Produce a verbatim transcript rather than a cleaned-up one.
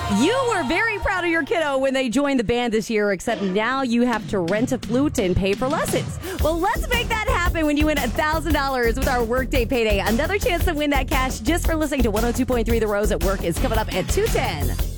You were very proud of your kiddo when they joined the band this year, except now you have to rent a flute and pay for lessons. Well, let's make that happen when you win one thousand dollars with our Workday Payday. Another chance to win that cash just for listening to one oh two point three The Rose at Work is coming up at two ten.